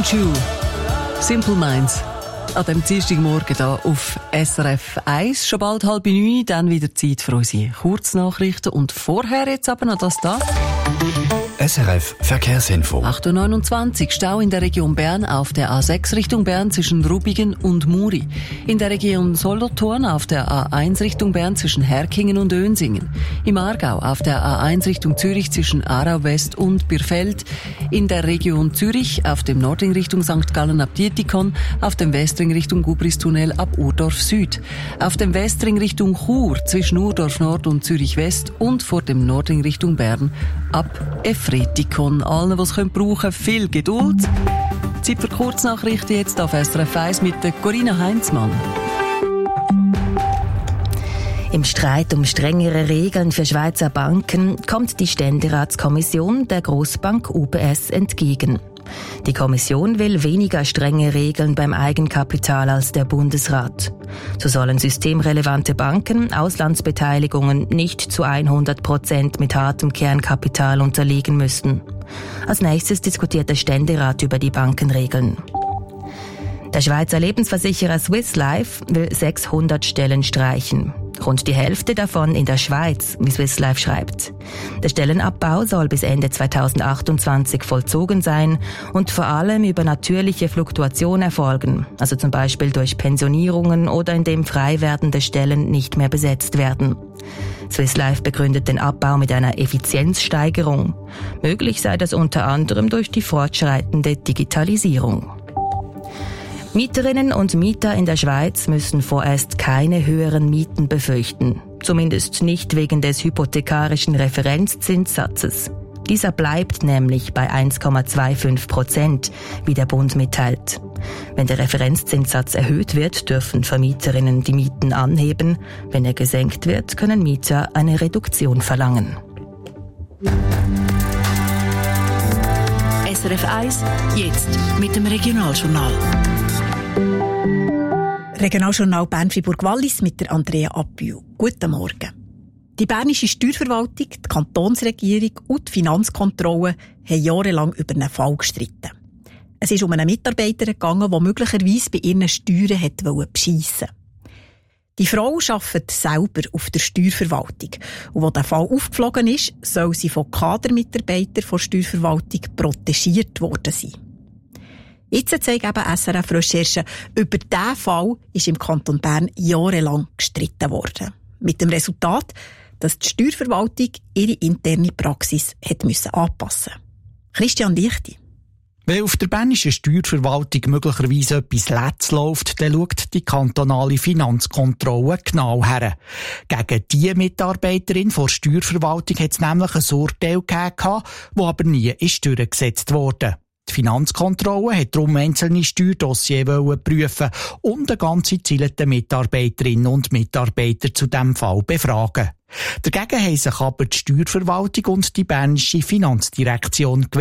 Don't You? Simple Minds. An diesem Dienstagmorgen hier auf SRF 1. Schon bald 8:30, dann wieder Zeit für unsere Kurznachrichten. Und vorher jetzt aber noch das da. SRF Verkehrsinfo. 8:29 Uhr, Stau in der Region Bern auf der A6 Richtung Bern zwischen Rubigen und Muri. In der Region Solothurn auf der A1 Richtung Bern zwischen Herkingen und Önsingen. Im Aargau auf der A1 Richtung Zürich zwischen Aarau West und Birfeld. In der Region Zürich auf dem Nordring Richtung St. Gallen ab Dietikon. Auf dem Westring Richtung Gubristunnel ab Urdorf Süd. Auf dem Westring Richtung Chur zwischen Urdorf Nord und Zürich West. Und vor dem Nordring Richtung Bern ab Efretikon. Allen, die es brauchen können, viel Geduld. Zeit für Kurznachrichten jetzt auf SRF 1 mit der Corinna Heinzmann. Im Streit um strengere Regeln für Schweizer Banken kommt die Ständeratskommission der Grossbank UBS entgegen. Die Kommission will weniger strenge Regeln beim Eigenkapital als der Bundesrat. So sollen systemrelevante Banken Auslandsbeteiligungen nicht zu 100% mit hartem Kernkapital unterliegen müssen. Als nächstes diskutiert der Ständerat über die Bankenregeln. Der Schweizer Lebensversicherer Swiss Life will 600 Stellen streichen. Rund die Hälfte davon in der Schweiz, wie Swiss Life schreibt. Der Stellenabbau soll bis Ende 2028 vollzogen sein und vor allem über natürliche Fluktuation erfolgen, also zum Beispiel durch Pensionierungen oder indem frei werdende Stellen nicht mehr besetzt werden. Swiss Life begründet den Abbau mit einer Effizienzsteigerung. Möglich sei das unter anderem durch die fortschreitende Digitalisierung. Mieterinnen und Mieter in der Schweiz müssen vorerst keine höheren Mieten befürchten. Zumindest nicht wegen des hypothekarischen Referenzzinssatzes. Dieser bleibt nämlich bei 1,25%, wie der Bund mitteilt. Wenn der Referenzzinssatz erhöht wird, dürfen Vermieterinnen die Mieten anheben. Wenn er gesenkt wird, können Mieter eine Reduktion verlangen. SRF 1, jetzt mit dem Regionaljournal. Regionaljournal Bern-Fribourg-Wallis mit der Andrea Appiu. Guten Morgen. Die bernische Steuerverwaltung, die Kantonsregierung und die Finanzkontrolle haben jahrelang über einen Fall gestritten. Es ist um einen Mitarbeiter gegangen, der möglicherweise bei ihren Steuern beschissen wollte. Die Frau arbeitet selber auf der Steuerverwaltung. Und als der Fall aufgeflogen ist, soll sie von Kadermitarbeitern der Steuerverwaltung protegiert worden sein. Jetzt zeigt eben SRF-Recherche, über diesen Fall ist im Kanton Bern jahrelang gestritten worden. Mit dem Resultat, dass die Steuerverwaltung ihre interne Praxis hat anpassen musste. Christian Lichti. Wenn auf der bernischen Steuerverwaltung möglicherweise etwas Letz läuft, dann schaut die kantonale Finanzkontrolle genau her. Gegen diese Mitarbeiterin der Steuerverwaltung hat es nämlich ein Urteil gegeben, das aber nie ist durchgesetzt wurde. Die Finanzkontrolle hat darum einzelne Steuerdossiers prüfen und eine ganze Zahl der Mitarbeiterinnen und Mitarbeiter zu diesem Fall befragen. Dagegen haben sich aber die Steuerverwaltung und die bernische Finanzdirektion gewehrt.